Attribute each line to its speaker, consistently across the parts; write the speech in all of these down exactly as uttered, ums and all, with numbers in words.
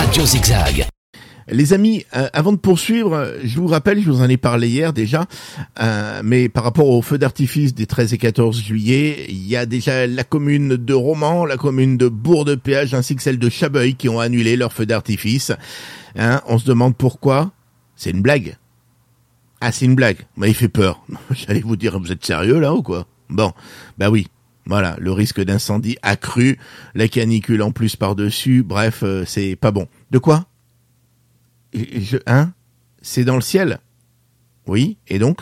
Speaker 1: Radio Zigzag.
Speaker 2: Les amis, euh, avant de poursuivre, je vous rappelle, je vous en ai parlé hier déjà, euh, mais par rapport aux feux d'artifice des treize et quatorze juillet, il y a déjà la commune de Romans, la commune de Bourg-de-Péage ainsi que celle de Chabeuil qui ont annulé leurs feux d'artifice. Hein, on se demande pourquoi. C'est une blague. Ah, c'est une blague. Mais il fait peur. J'allais vous dire, vous êtes sérieux là ou quoi? Bon, bah oui. Voilà, le risque d'incendie accru, la canicule en plus par-dessus, bref, euh, c'est pas bon. De quoi? Je, hein? C'est dans le ciel? Oui, et donc?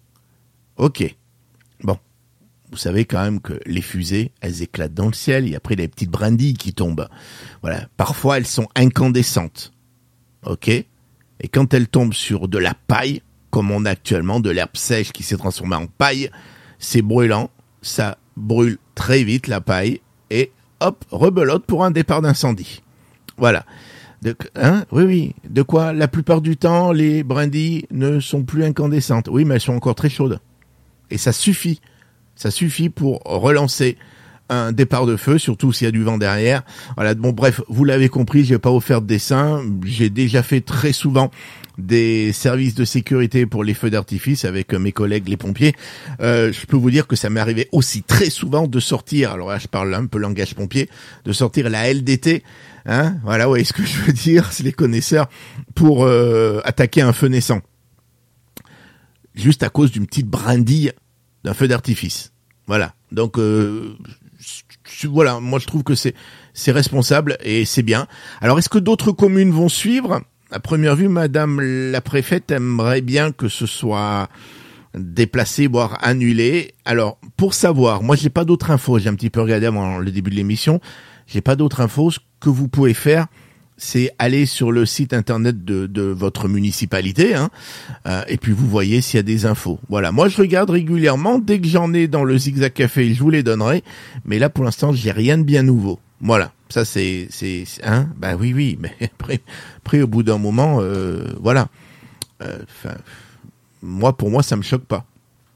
Speaker 2: Ok. Bon. Vous savez quand même que les fusées, elles éclatent dans le ciel, et après, il y a des petites brindilles qui tombent. Voilà. Parfois, elles sont incandescentes. Ok? Et quand elles tombent sur de la paille, comme on a actuellement, de l'herbe sèche qui s'est transformée en paille, c'est brûlant, ça brûle très vite la paille, et hop, rebelote pour un départ d'incendie. Voilà. De, hein? Oui, oui. De quoi? La plupart du temps, les brindilles ne sont plus incandescentes. Oui, mais elles sont encore très chaudes. Et ça suffit. Ça suffit pour relancer un départ de feu, surtout s'il y a du vent derrière. Voilà. Bon, bref, vous l'avez compris, je vais pas vous faire de dessin. J'ai déjà fait très souvent des services de sécurité pour les feux d'artifice avec mes collègues les pompiers. Euh, je peux vous dire que ça m'est arrivé aussi très souvent de sortir, alors là je parle un peu langage pompier, de sortir la L D T, hein, voilà, ouais, ce que je veux dire, c'est les connaisseurs, pour euh, attaquer un feu naissant. Juste à cause d'une petite brindille d'un feu d'artifice. Voilà. Donc euh, voilà, moi je trouve que c'est c'est responsable et c'est bien. Alors est-ce que d'autres communes vont suivre ? À première vue, madame la préfète aimerait bien que ce soit déplacé, voire annulé. Alors, pour savoir, moi j'ai pas d'autres infos, j'ai un petit peu regardé avant le début de l'émission, j'ai pas d'autres infos. Ce que vous pouvez faire, c'est aller sur le site internet de, de votre municipalité, hein, euh, et puis vous voyez s'il y a des infos. Voilà, moi je regarde régulièrement, dès que j'en ai dans le Zigzag Café, je vous les donnerai, mais là pour l'instant j'ai rien de bien nouveau. Voilà, ça c'est, c'est, hein, bah oui, oui, mais après, après au bout d'un moment, euh, voilà. Enfin, euh, moi, pour moi, ça me choque pas.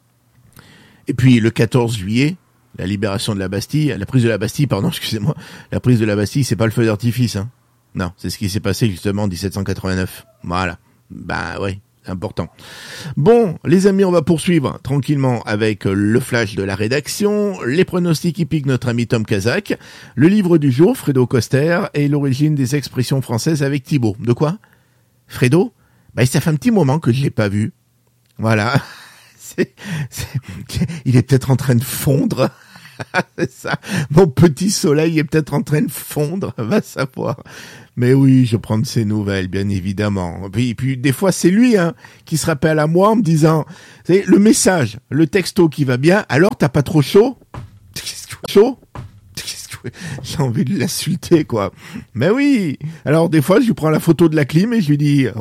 Speaker 2: Et puis le quatorze juillet, la libération de la Bastille, la prise de la Bastille, pardon, excusez-moi, la prise de la Bastille, c'est pas le feu d'artifice, hein. Non, c'est ce qui s'est passé justement en dix-sept cent quatre-vingt-neuf. Voilà, bah ouais. Important. Bon, les amis, on va poursuivre tranquillement avec le flash de la rédaction, les pronostics hippiques de notre ami Tom Kazak, le livre du jour, Fredo Coster, et l'origine des expressions françaises avec Thibaut. De quoi? Fredo? Bah, ça fait un petit moment que je l'ai pas vu. Voilà. C'est, c'est, il est peut-être en train de fondre. C'est ça. Mon petit soleil est peut-être en train de fondre, va savoir. Mais oui, je prends de ses nouvelles, bien évidemment. Puis, puis des fois, c'est lui hein, qui se rappelle à moi en me disant, c'est le message, le texto qui va bien. Alors, t'as pas trop chaud? Chaud? J'ai envie de l'insulter, quoi. Mais oui. Alors, des fois, je lui prends la photo de la clim et je lui dis,